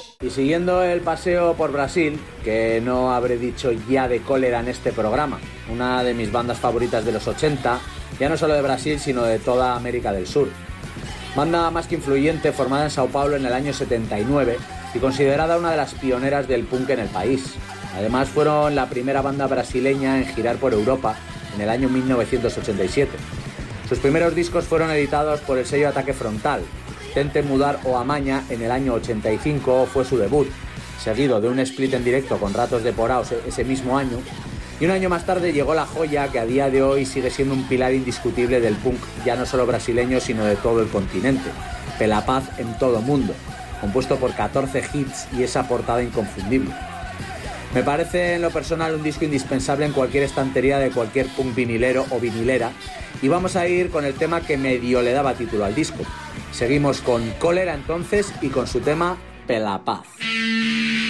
Y siguiendo el paseo por Brasil, que no habré dicho ya de cólera en este programa, una de mis bandas favoritas de los 80, ya no solo de Brasil, sino de toda América del Sur. Banda más que influyente, formada en Sao Paulo en el año 79 y considerada una de las pioneras del punk en el país. Además fueron la primera banda brasileña en girar por Europa en el año 1987. Sus primeros discos fueron editados por el sello Ataque Frontal. Tente Mudar o Amaña en el año 85 fue su debut, seguido de un split en directo con Ratos de Porao ese mismo año, y un año más tarde llegó la joya que a día de hoy sigue siendo un pilar indiscutible del punk ya no solo brasileño sino de todo el continente, Pelapaz en todo mundo, compuesto por 14 hits y esa portada inconfundible. Me parece en lo personal un disco indispensable en cualquier estantería de cualquier punk vinilero o vinilera, y vamos a ir con el tema que medio le daba título al disco. Seguimos con Cólera entonces y con su tema Pelapaz.